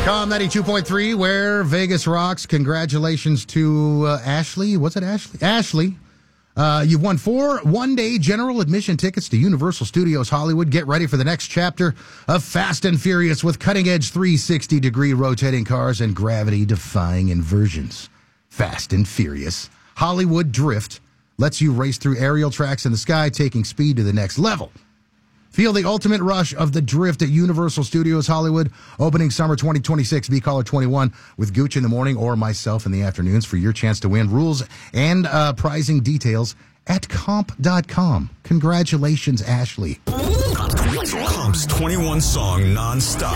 Com 92.3, where Vegas rocks. Congratulations to Ashley. Was it Ashley? Ashley. You've won 4 one-day general admission tickets to Universal Studios Hollywood. Get ready for the next chapter of Fast and Furious with cutting-edge 360-degree rotating cars and gravity-defying inversions. Fast and Furious. Hollywood Drift lets you race through aerial tracks in the sky, taking speed to the next level. Feel the ultimate rush of the drift at Universal Studios Hollywood, opening summer 2026. Be caller 21 with Gooch in the morning or myself in the afternoons for your chance to win. Rules and pricing details at comp.com. Congratulations, Ashley. Comp's 21 song nonstop.